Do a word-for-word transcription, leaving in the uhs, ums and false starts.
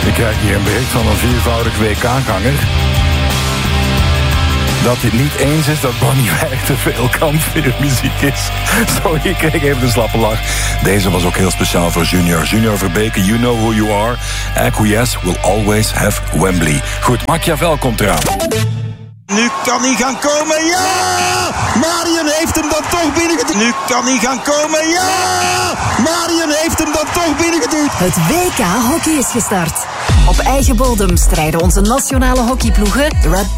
Ik krijg hier een bericht van een viervoudig W K-ganger. Dat hij het niet eens is dat Bon Iver te veel kampvuurmuziek is. Sorry, ik kreeg even een slappe lach. Deze was ook heel speciaal voor Junior. Junior Verbeke, you know who you are. Acquiesce will always have Wembley. Goed, Machiavel komt eraan. Nu kan hij gaan komen, ja! Marion heeft hem dan toch binnengeduwd. Nu kan hij gaan komen, ja! Marion heeft hem dan toch binnengeduwd. Het W K hockey is gestart. Op eigen bodem strijden onze nationale hockeyploegen. De Red